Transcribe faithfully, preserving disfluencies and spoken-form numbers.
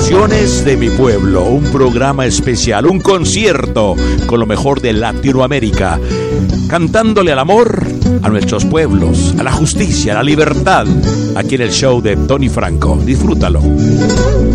Canciones de mi pueblo, un programa especial, un concierto con lo mejor de Latinoamérica, cantándole al amor a nuestros pueblos, a la justicia, a la libertad, aquí en el show de Tony Franco. Disfrútalo.